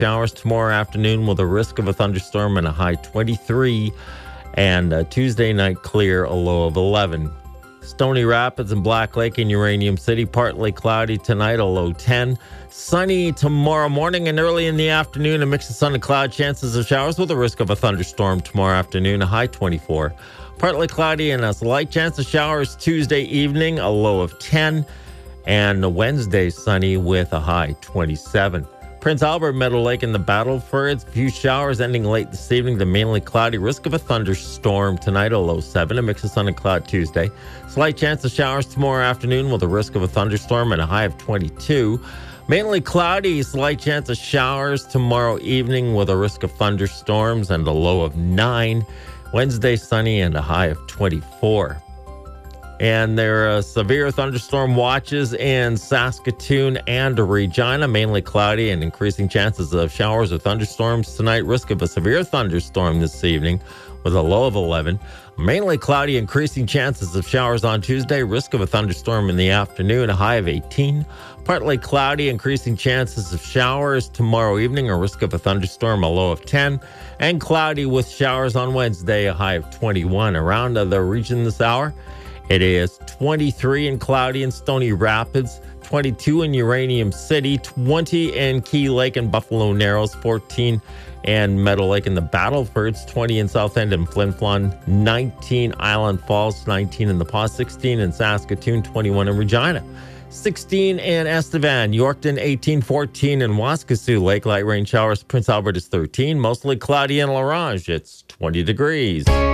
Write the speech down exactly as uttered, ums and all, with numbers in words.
Showers tomorrow afternoon with a risk of a thunderstorm and a high twenty-three. And uh, Tuesday night clear, a low of eleven. Stony Rapids and Black Lake in Uranium City, partly cloudy tonight, a low ten. Sunny tomorrow morning and early in the afternoon, a mix of sun and cloud, chances of showers with a risk of a thunderstorm tomorrow afternoon, a high twenty-four. Partly cloudy and a slight chance of showers Tuesday evening, a low of ten. And Wednesday sunny with a high twenty-seven. Prince Albert, Meadow Lake, and the Battlefords. A few showers ending late this evening to mainly cloudy. Risk of a thunderstorm tonight, a low seven. A mix of sun and cloud Tuesday. Slight chance of showers tomorrow afternoon with a risk of a thunderstorm and a high of twenty-two. Mainly cloudy, slight chance of showers tomorrow evening with a risk of thunderstorms and a low of nine. Wednesday sunny and a high of twenty-four. And there are severe thunderstorm watches in Saskatoon and Regina, mainly cloudy and increasing chances of showers or thunderstorms tonight. Risk of a severe thunderstorm this evening with a low of eleven. Mainly cloudy, increasing chances of showers on Tuesday. Risk of a thunderstorm in the afternoon, a high of eighteen. Partly cloudy, increasing chances of showers tomorrow evening, a risk of a thunderstorm, a low of ten. And cloudy with showers on Wednesday, a high of twenty-one. Around the region this hour, it is twenty-three and cloudy in Stony Rapids, twenty-two in Uranium City, twenty in Key Lake and Buffalo Narrows, fourteen and Meadow Lake and the Battlefords, twenty in South End and Flin Flon, nineteen Island Falls, nineteen in the Pas, sixteen in Saskatoon, twenty-one in Regina, sixteen in Estevan, Yorkton, eighteen, fourteen in Waskesiu Lake, light rain showers. Prince Albert is thirteen, mostly cloudy in La Ronge, it's twenty degrees.